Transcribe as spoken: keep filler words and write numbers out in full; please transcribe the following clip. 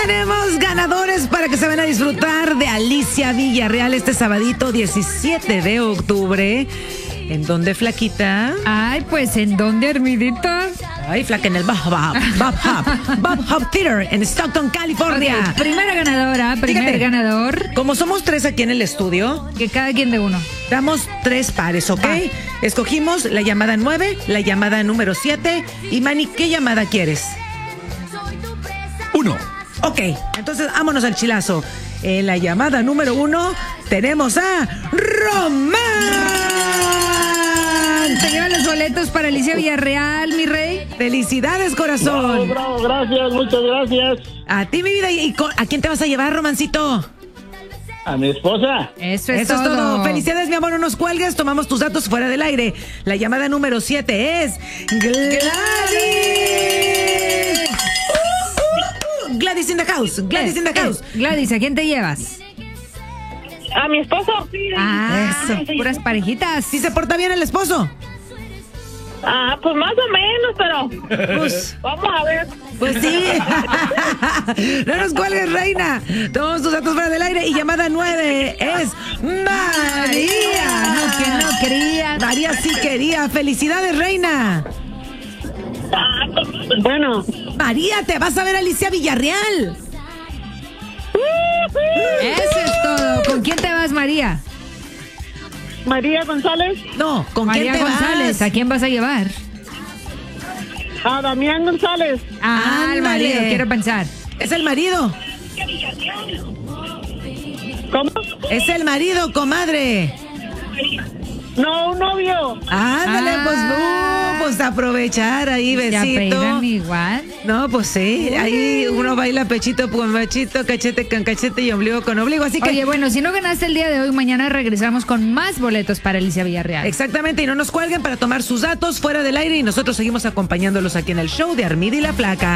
tenemos ganadores para que se van a disfrutar de Alicia Villarreal este sabadito diecisiete de octubre. ¿En dónde, flaquita? Ay, pues ¿en dónde, Hermidita? Ay, flaca, en el Bob Hub, Bob Hub, Bob Hub Theater en Stockton, California. Okay, primera ganadora, primer Fíjate, ganador. Como somos tres aquí en el estudio, Que cada quien de uno. damos tres pares, ¿ok? Va. Escogimos la llamada nueve, la llamada número siete. Y Manny, ¿qué llamada quieres? Uno. Ok, entonces vámonos al chilazo. En la llamada número uno tenemos a Román. Te llevan los boletos para Alicia Villarreal, mi rey. Felicidades, corazón. Bravo, bravo, gracias, muchas gracias. A ti, mi vida. ¿Y con- a quién te vas a llevar, Romancito? A mi esposa. Eso es Eso todo. es todo. Felicidades, mi amor. No nos cuelgues. Tomamos tus datos fuera del aire. La llamada número siete es Gladys. Uh, uh, uh. Gladys in the house. Gladys in the house. Eh, Gladys, ¿a quién te llevas? A mi esposo. Ah, Eso. puras parejitas. ¿Sí se porta bien el esposo? Ah, pues más o menos, pero Pues, vamos a ver. pues sí. No nos cuelgues, reina. Tomamos tus datos fuera del aire. Y llamada nueve es María. No, que no quería. María sí quería. Felicidades, reina. Bueno, María, te vas a ver a Alicia Villarreal. Eso es todo. ¿Con quién te vas, María? María González, No, ¿con María quién te González, vas? ¿a quién vas a llevar? a Damián González. Ah, al Ándale. marido, quiero pensar. Es el marido. ¿Cómo? Es el marido, comadre. No, un novio. Ándale, Ah. pues, uh, pues aprovechar ahí, ¿Se besito. apellidan igual? No, pues sí, ahí uno baila pechito con pechito, cachete con cachete y ombligo con ombligo, así que... Oye, bueno, si no ganaste el día de hoy, mañana regresamos con más boletos para Alicia Villarreal. Exactamente, y no nos cuelguen para tomar sus datos fuera del aire y nosotros seguimos acompañándolos aquí en el show de Armida y la Flaca.